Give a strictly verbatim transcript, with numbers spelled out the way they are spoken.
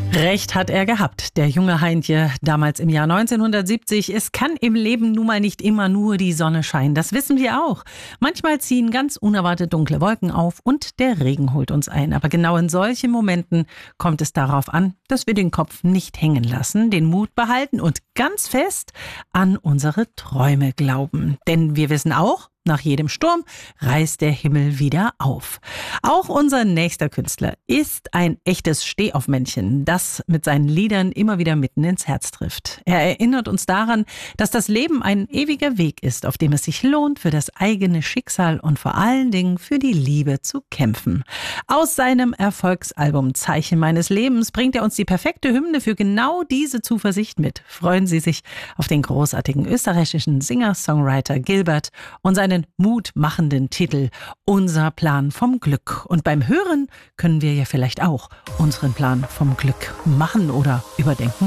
Recht hat er gehabt, der junge Heintje, damals im Jahr neunzehnhundertsiebzig. Es kann im Leben nun mal nicht immer nur die Sonne scheinen, das wissen wir auch. Manchmal ziehen ganz unerwartet dunkle Wolken auf und der Regen holt uns ein. Aber genau in solchen Momenten kommt es darauf an, dass wir den Kopf nicht hängen lassen, den Mut behalten und ganz fest an unsere Träume glauben. Denn wir wissen auch, nach jedem Sturm reißt der Himmel wieder auf. Auch unser nächster Künstler ist ein echtes Stehaufmännchen, das mit seinen Liedern immer wieder mitten ins Herz trifft. Er erinnert uns daran, dass das Leben ein ewiger Weg ist, auf dem es sich lohnt, für das eigene Schicksal und vor allen Dingen für die Liebe zu kämpfen. Aus seinem Erfolgsalbum Zeichen meines Lebens bringt er uns die perfekte Hymne für genau diese Zuversicht mit. Freuen Sie sich auf den großartigen österreichischen Singer-Songwriter Gilbert und seinen mutmachenden Titel Unser Plan vom Glück. Und beim Hören können wir ja vielleicht auch unseren Plan vom Glück machen oder überdenken.